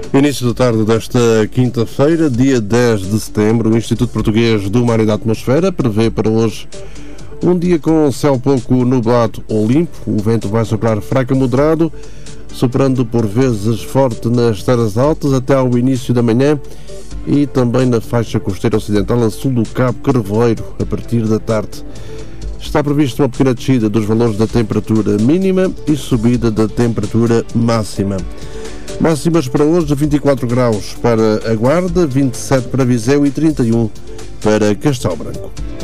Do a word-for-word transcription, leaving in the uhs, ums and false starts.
Início da tarde desta quinta-feira, dia dez de setembro, o Instituto Português do Mar e da Atmosfera prevê para hoje um dia com céu pouco nublado ou limpo. O vento vai soprar fraco a moderado, soprando por vezes forte nas terras altas até ao início da manhã e também na faixa costeira ocidental a sul do Cabo Carvoeiro a partir da tarde. Está prevista uma pequena descida dos valores da temperatura mínima e subida da temperatura máxima. Máximas para hoje, vinte e quatro graus para a Guarda, vinte e sete para Viseu e trinta e um para Castelo Branco.